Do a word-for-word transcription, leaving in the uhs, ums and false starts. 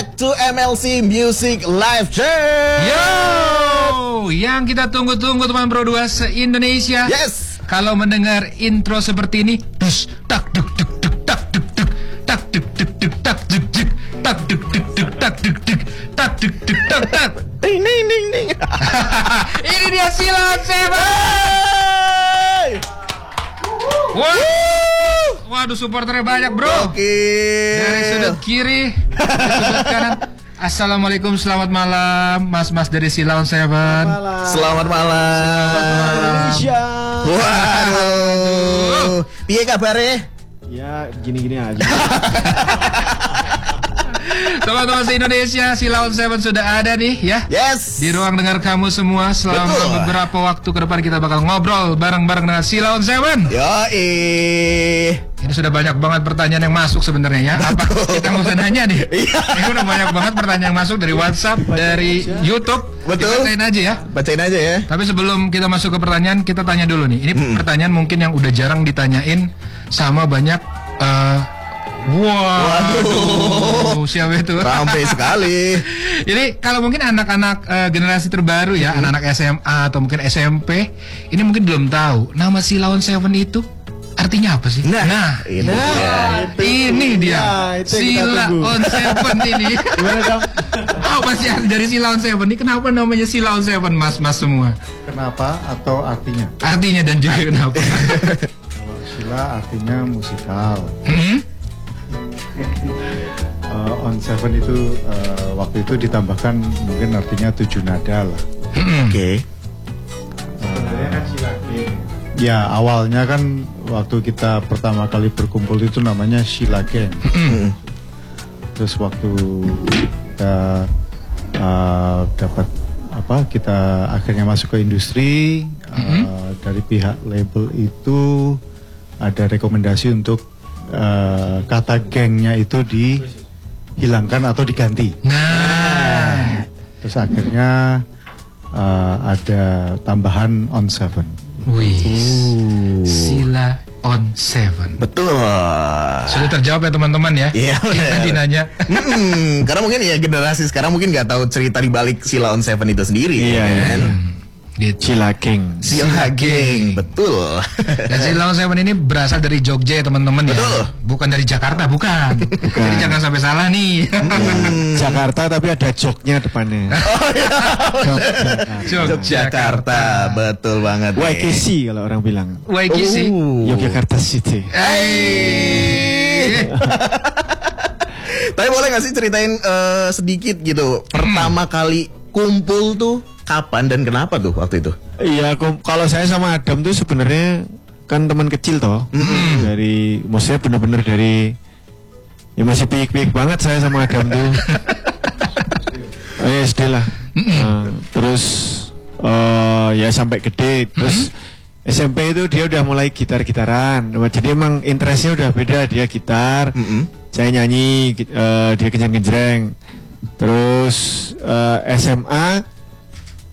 back to M L C Music Live Jam. Yo, yang kita tunggu-tunggu teman Pro dua se-Indonesia. Yes. Kalau mendengar intro seperti ini, dus tak duk duk duk tak duk duk tak duk duk duk tak duk duk tak duk duk duk tak duk duk tak duk duk tak tak. Ding ding ding ding. Ini dia Silon Seven. Wow. Waduh, supporternya banyak, bro. Oke. Dari sudut kiri, dari sudut kanan. Assalamualaikum, selamat malam, mas-mas dari Silon Seven. Selamat malam. Indonesia. Waduh. Piye kabare? Ya gini-gini aja. Teman-teman se-Indonesia, Silon Seven sudah ada nih ya. Yes. Di ruang dengar kamu semua. Selama Betul. beberapa waktu ke depan kita bakal ngobrol bareng-bareng dengan Silon Seven. Yoi. Ini sudah banyak banget pertanyaan yang masuk sebenarnya ya. Apa kita nggak usah nanya nih? Iya. Ini udah banyak banget pertanyaan yang masuk dari WhatsApp, dari YouTube. Betul. Kita bacain aja ya. Bacain aja ya. Tapi sebelum kita masuk ke pertanyaan, kita tanya dulu nih. Ini Hmm. pertanyaan mungkin yang udah jarang ditanyain sama banyak. Uh, wow. Waduh. Siapa itu? Ramai sekali. Jadi kalau mungkin anak-anak uh, generasi terbaru ya, anak-anak S M A atau mungkin S M P, ini mungkin belum tahu nama Silon Seven itu artinya apa sih? Nah, nah ini dia. ini dia Nah, itu yang kita Sila tunggu. on Seven ini. Gimana Dam? Apa sih dari Silon Seven ini? Kenapa namanya Silon Seven, mas-mas semua? Kenapa atau artinya? Artinya dan juga kenapa? Kalau Sila artinya musikal. Hmm? Uh, on Seven itu uh, waktu itu ditambahkan mungkin artinya tujuh nada lah. Oke. Sebenarnya kan Sila Geng. Ya awalnya kan waktu kita pertama kali berkumpul itu namanya Sila Geng. Terus waktu kita uh, dapat apa kita akhirnya masuk ke industri, uh, dari pihak label itu ada rekomendasi untuk uh, kata gengnya itu dihilangkan atau diganti. Nah, Terus akhirnya uh, ada tambahan on seven. wih, Sila on Seven. Betul. Sudah terjawab ya teman-teman ya? Iya, Yang benar. tadi nanya. Hmm, karena mungkin ya generasi sekarang mungkin nggak tahu cerita di balik Sila on Seven itu sendiri. Iya, iya. kan? Gitu. Sila Geng. Sila Geng, betul. Dan Silon Seven ini berasal dari Jogja ya teman-teman ya. Betul. Bukan dari Jakarta, bukan. Jadi jangan sampai salah nih. Jakarta tapi ada joknya depannya. Yogyakarta, betul banget. Y K C kalau orang bilang. Y K C. Oh. Yogyakarta City. Eh. Tapi boleh nggak sih ceritain eh, sedikit gitu pertama kali kumpul tuh kapan dan kenapa tuh waktu itu? Iya, kum- kalau saya sama Adam tuh sebenarnya kan teman kecil toh. Dari maksudnya benar-benar dari ya masih piik-piik banget saya sama Adam tuh. Oh, ya S D lah. Nah, terus eh, ya sampai gede terus S M P itu dia udah mulai gitar-gitaran. Jadi emang interestnya udah beda, dia gitar, saya nyanyi, gi- eh, dia kencang-kencang. Terus eh, S M A